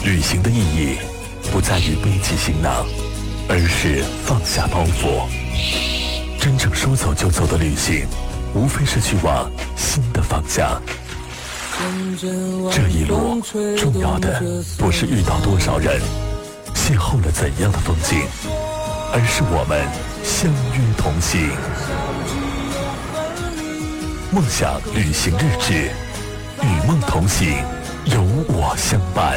旅行的意义不在于背起行囊，而是放下包袱。真正说走就走的旅行，无非是去往新的方向。这一路重要的不是遇到多少人，邂逅了怎样的风景，而是我们相约同行。梦想旅行日志，与梦同行，有我相伴。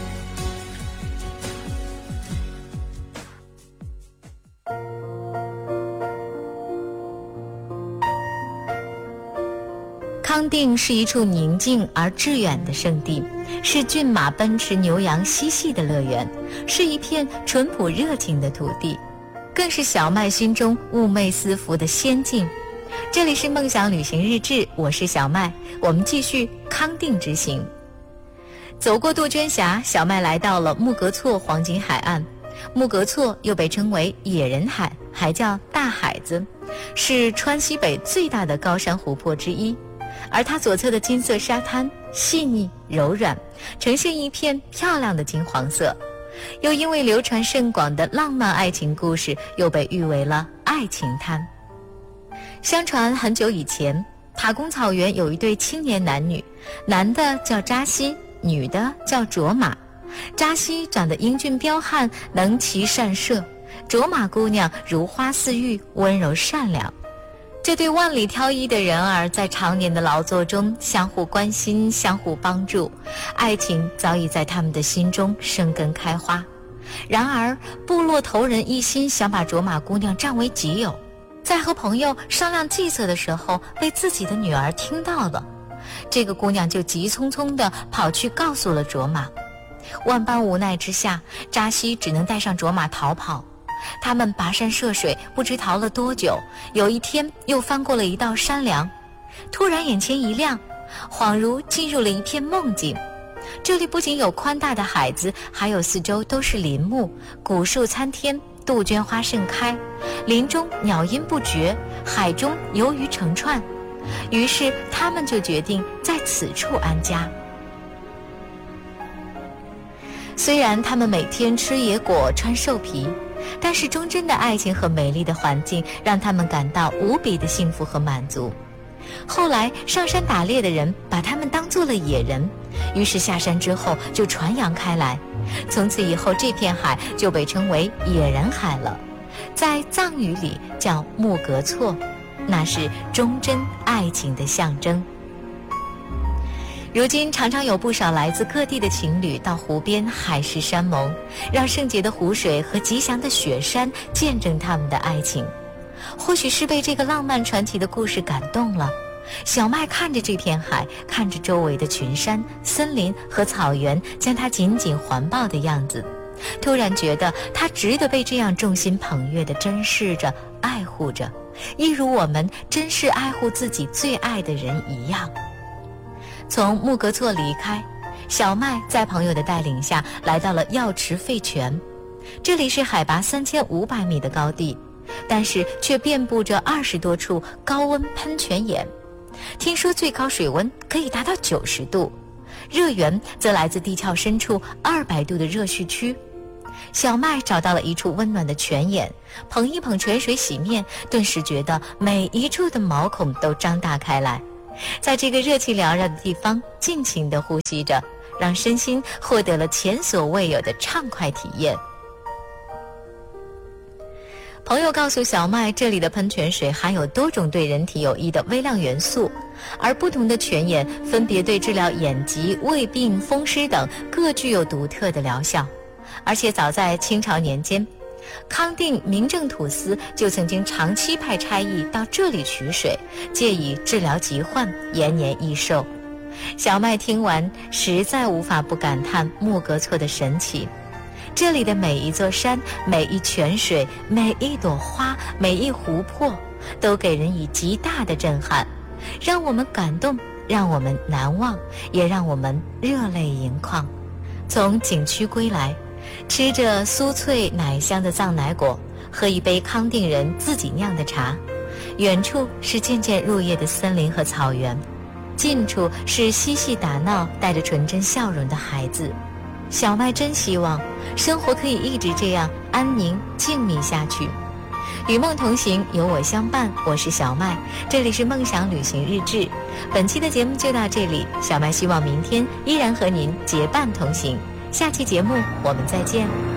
康定是一处宁静而致远的圣地，是骏马奔驰、牛羊嬉戏的乐园，是一片淳朴热情的土地，更是小麦心中寤寐思服的仙境。这里是梦想旅行日志，我是小麦，我们继续康定之行。走过杜鹃峡，小麦来到了木格措黄金海岸。木格措又被称为野人海，还叫大海子，是川西北最大的高山湖泊之一。而它左侧的金色沙滩细腻柔软，呈现一片漂亮的金黄色，又因为流传甚广的浪漫爱情故事，又被誉为了爱情滩。相传很久以前，塔公草原有一对青年男女，男的叫扎西，女的叫卓玛。扎西长得英俊彪悍，能骑善射；卓玛姑娘如花似玉，温柔善良。这对万里挑一的人儿在常年的劳作中相互关心，相互帮助，爱情早已在他们的心中生根开花。然而部落头人一心想把卓玛姑娘占为己有，在和朋友商量计策的时候被自己的女儿听到了，这个姑娘就急匆匆地跑去告诉了卓玛。万般无奈之下，扎西只能带上卓玛逃跑。他们跋山涉水，不知逃了多久，有一天又翻过了一道山梁，突然眼前一亮，恍如进入了一片梦境。这里不仅有宽大的海子，还有四周都是林木，古树参天，杜鹃花盛开，林中鸟音不绝，海中游鱼成串。于是他们就决定在此处安家。虽然他们每天吃野果穿兽皮，但是忠贞的爱情和美丽的环境让他们感到无比的幸福和满足。后来上山打猎的人把他们当作了野人，于是下山之后就传扬开来，从此以后这片海就被称为野人海了，在藏语里叫木格措，那是忠贞爱情的象征。如今常常有不少来自各地的情侣到湖边海誓山盟，让圣洁的湖水和吉祥的雪山见证他们的爱情。或许是被这个浪漫传奇的故事感动了，小麦看着这片海，看着周围的群山、森林和草原将它紧紧环抱的样子，突然觉得它值得被这样众星捧月地珍视着、爱护着，一如我们珍视爱护自己最爱的人一样。从木格措离开，小麦在朋友的带领下来到了药池废泉。这里是海拔3500米的高地，但是却遍布着20多处高温喷泉眼，听说最高水温可以达到90度，热源则来自地壳深处200度的热蓄区。小麦找到了一处温暖的泉眼，捧一捧泉水洗面，顿时觉得每一处的毛孔都张大开来，在这个热气缭绕的地方尽情地呼吸着，让身心获得了前所未有的畅快体验。朋友告诉小麦，这里的喷泉水含有多种对人体有益的微量元素，而不同的泉眼分别对治疗眼疾、胃病、风湿等各具有独特的疗效。而且早在清朝年间，康定民政土司就曾经长期派差役到这里取水，借以治疗疾患，延年益寿。小麦听完实在无法不感叹木格措的神奇。这里的每一座山、每一泉水、每一朵花、每一湖泊，都给人以极大的震撼，让我们感动，让我们难忘，也让我们热泪盈眶。从景区归来，吃着酥脆奶香的藏奶果，喝一杯康定人自己酿的茶，远处是渐渐入夜的森林和草原，近处是嬉戏打闹带着纯真笑容的孩子。 小麦真希望生活可以一直这样安宁静谧下去。与梦同行，有我相伴，我是小麦，这里是梦想旅行日志。本期的节目就到这里，小麦希望明天依然和您结伴同行。下期节目我们再见。